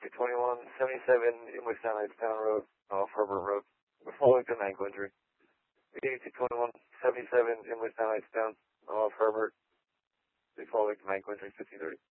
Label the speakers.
Speaker 1: 2177 in West Town Road, off Herbert Road, following an ankle injury. 2177 in West Town off Herbert, following an ankle injury, 1530.